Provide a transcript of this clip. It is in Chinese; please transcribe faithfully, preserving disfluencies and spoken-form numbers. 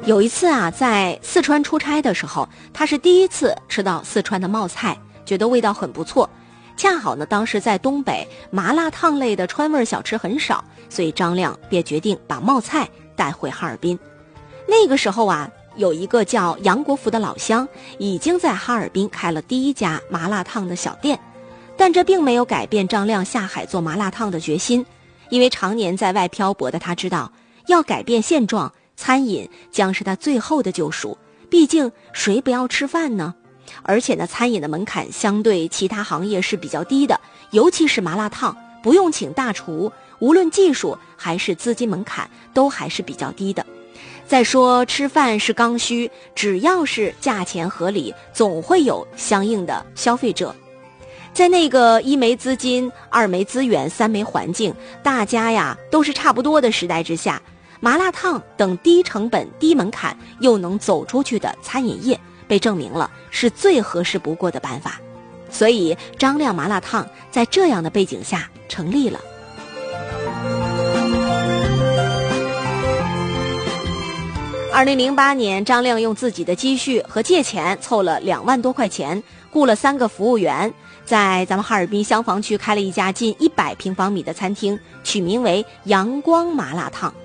有一次啊，在四川出差的时候，他是第一次吃到四川的冒菜，觉得味道很不错。恰好呢，当时在东北麻辣烫类的川味小吃很少，所以张亮便决定把冒菜带回哈尔滨。那个时候啊，有一个叫杨国福的老乡已经在哈尔滨开了第一家麻辣烫的小店，但这并没有改变张亮下海做麻辣烫的决心。因为常年在外漂泊的他知道，要改变现状，餐饮将是他最后的救赎。毕竟谁不要吃饭呢？而且呢，餐饮的门槛相对其他行业是比较低的，尤其是麻辣烫，不用请大厨，无论技术还是资金门槛都还是比较低的。再说吃饭是刚需，只要是价钱合理，总会有相应的消费者。在那个一没资金、二没资源、三没环境，大家呀都是差不多的时代之下，麻辣烫等低成本、低门槛又能走出去的餐饮业，被证明了是最合适不过的办法。所以张亮麻辣烫在这样的背景下成立了。二零零八年，张亮用自己的积蓄和借钱凑了两万多块钱，雇了三个服务员，在咱们哈尔滨香坊区开了一家近一百平方米的餐厅，取名为阳光麻辣烫。